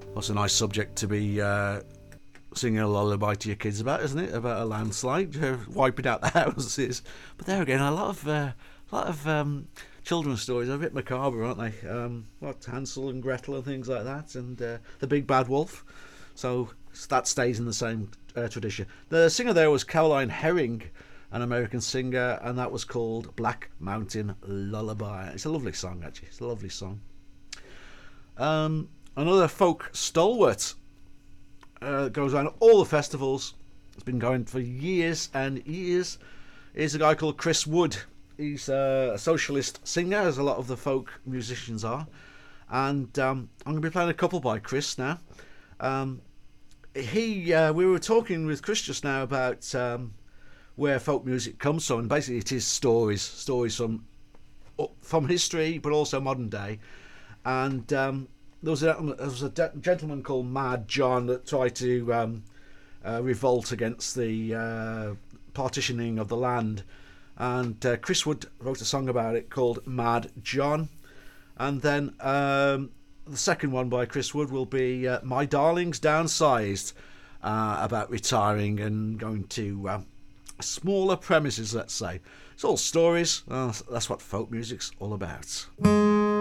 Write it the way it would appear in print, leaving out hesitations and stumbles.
What's a nice subject to be singing a lullaby to your kids about, isn't it? About a landslide wiping out the houses. But there again, a lot of children's stories are a bit macabre, aren't they? What, Hansel and Gretel and things like that, and the Big Bad Wolf. So that stays in the same tradition. The singer there was Caroline Herring, an American singer, and that was called Black Mountain Lullaby. It's a lovely song, actually. It's a lovely song. Another folk stalwart goes around all the festivals. It's been going for years and years. Is a guy called Chris Wood. He's a socialist singer, as a lot of the folk musicians are. And I'm going to be playing a couple by Chris now. We were talking with Chris just now about where folk music comes from, and basically it is stories from history, but also modern day. And there was a gentleman called Mad John that tried to revolt against the partitioning of the land, and Chris Wood wrote a song about it called Mad John. And then the second one by Chris Wood will be My Darling's Downsized, about retiring and going to smaller premises, let's say. It's all stories. That's what folk music's all about.